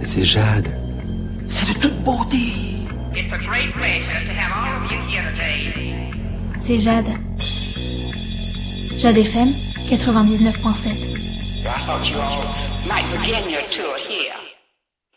C'est Jade. C'est de toute beauté. It's a great pleasure to have all of you here today. C'est Jade. Jade FM 99.7. I thought you all might begin your tour here.